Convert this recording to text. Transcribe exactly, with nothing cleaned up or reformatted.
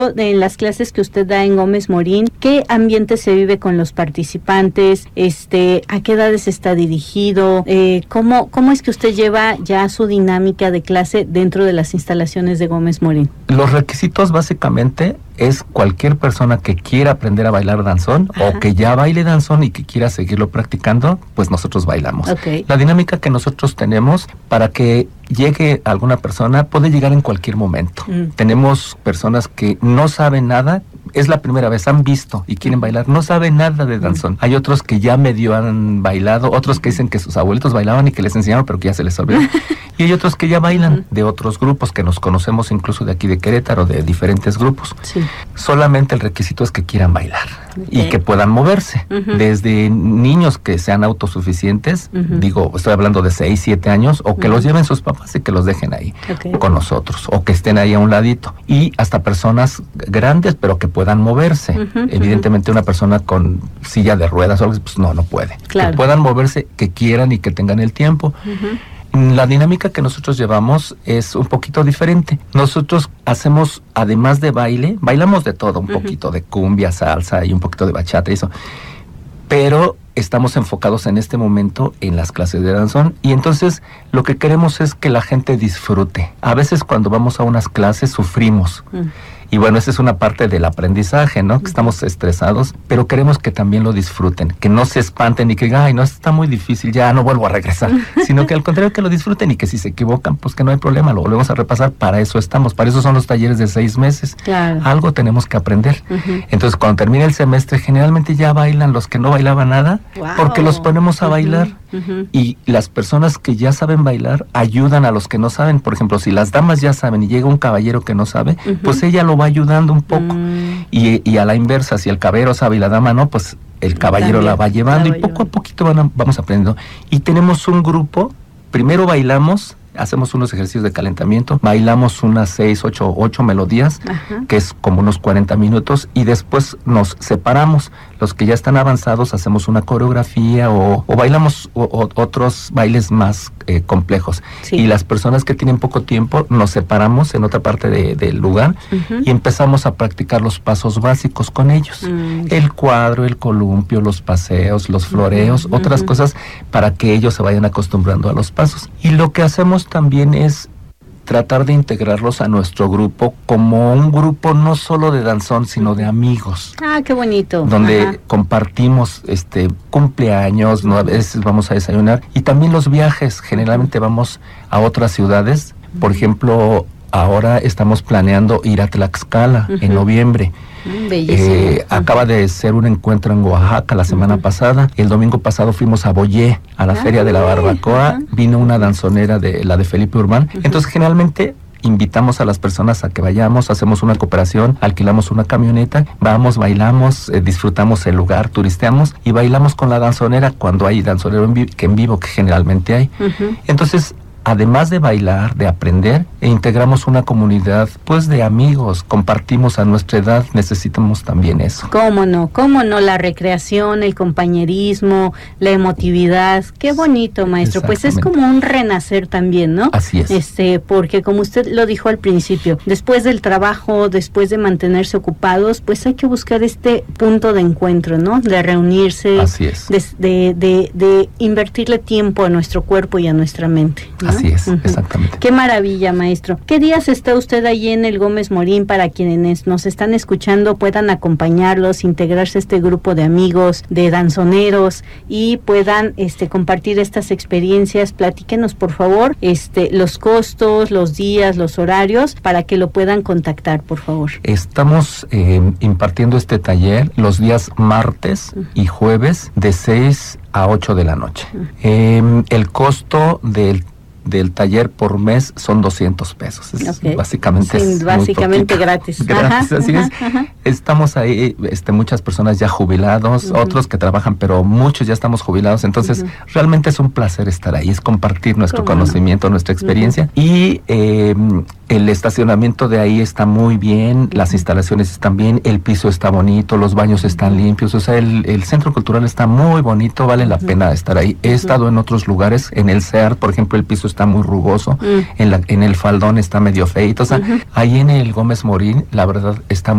En las clases que usted da en Gómez Morín, ¿qué ambiente se vive con los participantes? Este, ¿a qué edades está dirigido? Eh, ¿cómo, ¿Cómo es que usted lleva ya su dinámica de clase dentro de las instalaciones de Gómez Morín? Los requisitos básicamente es cualquier persona que quiera aprender a bailar danzón, ajá, o que ya baile danzón y que quiera seguirlo practicando, pues nosotros bailamos. Okay. La dinámica que nosotros tenemos para que llegue alguna persona puede llegar en cualquier momento. Mm. Tenemos personas que no saben nada, es la primera vez, han visto y quieren bailar, no saben nada de danzón. Mm. Hay otros que ya medio han bailado, otros que dicen que sus abuelitos bailaban y que les enseñaron, pero que ya se les olvidó. Y hay otros que ya bailan de otros grupos que nos conocemos incluso de aquí de Querétaro, de diferentes grupos. Sí. Solamente el requisito es que quieran bailar, okay, y que puedan moverse. Uh-huh. Desde niños que sean autosuficientes, uh-huh, digo, estoy hablando de seis, siete años, o que uh-huh, los lleven sus papás y que los dejen ahí, okay, con nosotros, o que estén ahí a un ladito. Y hasta personas grandes, pero que puedan moverse. Uh-huh, Evidentemente uh-huh, una persona con silla de ruedas o algo, pues no, no puede. Claro. Que puedan moverse, que quieran y que tengan el tiempo. Uh-huh. La dinámica que nosotros llevamos es un poquito diferente. Nosotros hacemos, además de baile, bailamos de todo, un uh-huh, poquito de cumbia, salsa y un poquito de bachata y eso. Pero estamos enfocados en este momento en las clases de danzón y entonces lo que queremos es que la gente disfrute. A veces cuando vamos a unas clases sufrimos. Uh-huh. Y bueno, esa es una parte del aprendizaje, ¿no? Que estamos estresados, pero queremos que también lo disfruten, que no se espanten y que digan, ay, no, está muy difícil, ya no vuelvo a regresar, sino que al contrario que lo disfruten y que si se equivocan, pues que no hay problema, lo volvemos a repasar, para eso estamos, para eso son los talleres de seis meses. Claro. Algo tenemos que aprender. Uh-huh. Entonces, cuando termina el semestre, generalmente ya bailan los que no bailaban nada, wow, porque los ponemos a uh-huh, bailar. Uh-huh. Y las personas que ya saben bailar ayudan a los que no saben. Por ejemplo, si las damas ya saben y llega un caballero que no sabe, uh-huh, pues ella lo va ayudando un poco. Uh-huh. Y, y a la inversa, si el caballero sabe y la dama no, pues el caballero también la va llevando la va y poco llevando. a poquito van a, vamos aprendiendo. Y tenemos un grupo, primero bailamos, hacemos unos ejercicios de calentamiento, bailamos unas seis, ocho, ocho melodías, ajá, que es como unos cuarenta minutos, y después nos separamos. Los que ya están avanzados hacemos una coreografía o, o bailamos o, o, otros bailes más eh, complejos. Sí. Y las personas que tienen poco tiempo nos separamos en otra parte de, del lugar, uh-huh, y empezamos a practicar los pasos básicos con ellos. Uh-huh. El cuadro, el columpio, los paseos, los floreos, uh-huh, otras uh-huh, cosas para que ellos se vayan acostumbrando a los pasos. Y lo que hacemos también es tratar de integrarlos a nuestro grupo como un grupo no solo de danzón, sino de amigos. Ah, qué bonito. Donde ajá, compartimos este cumpleaños, ¿no? A veces vamos a desayunar. Y también los viajes, generalmente vamos a otras ciudades. Por ejemplo, ahora estamos planeando ir a Tlaxcala, uh-huh, en noviembre. Mm, bellísimo. Eh, uh-huh. Acaba de ser un encuentro en Oaxaca la semana uh-huh, pasada. El domingo pasado fuimos a Boyé, a la ah, Feria de la Barbacoa. Uh-huh. Vino una danzonera de la de Felipe Urbán. Uh-huh. Entonces, generalmente invitamos a las personas a que vayamos, hacemos una cooperación, alquilamos una camioneta, vamos, bailamos, eh, disfrutamos el lugar, turisteamos y bailamos con la danzonera cuando hay danzonero en, vi- que en vivo, que generalmente hay. Uh-huh. Entonces, además de bailar, de aprender, e integramos una comunidad, pues, de amigos, compartimos a nuestra edad, necesitamos también eso. ¿Cómo no? ¿Cómo no? La recreación, el compañerismo, la emotividad, qué bonito, maestro. Pues es como un renacer también, ¿no? Así es. Este, porque como usted lo dijo al principio, después del trabajo, después de mantenerse ocupados, pues hay que buscar este punto de encuentro, ¿no? De reunirse. Así es. De, de, de, de invertirle tiempo a nuestro cuerpo y a nuestra mente, ¿no? Así es, uh-huh, exactamente. Qué maravilla, maestro. ¿Qué días está usted allí en el Gómez Morín para quienes nos están escuchando puedan acompañarlos, integrarse a este grupo de amigos, de danzoneros y puedan este compartir estas experiencias? Platíquenos, por favor, este los costos, los días, los horarios para que lo puedan contactar, por favor. Estamos eh, impartiendo este taller los días martes uh-huh, y jueves de seis a ocho de la noche. Uh-huh. Eh, el costo del del taller por mes son doscientos pesos. Es okay, básicamente, sí, es básicamente gratis. Gratis, ajá, así ajá, es. Ajá. estamos ahí, este, muchas personas ya jubilados, uh-huh. otros que trabajan, pero muchos ya estamos jubilados, entonces uh-huh. realmente es un placer estar ahí, es compartir nuestro conocimiento, no? nuestra experiencia, uh-huh. y eh, el estacionamiento de ahí está muy bien, uh-huh. las instalaciones están bien, el piso está bonito, los baños están limpios, o sea, el, el centro cultural está muy bonito, vale la uh-huh. pena estar ahí. He uh-huh. estado en otros lugares, en el C E A R, por ejemplo, el piso está muy rugoso, uh-huh. en, la, en el faldón está medio feito, o sea, uh-huh. ahí en el Gómez Morín, la verdad, está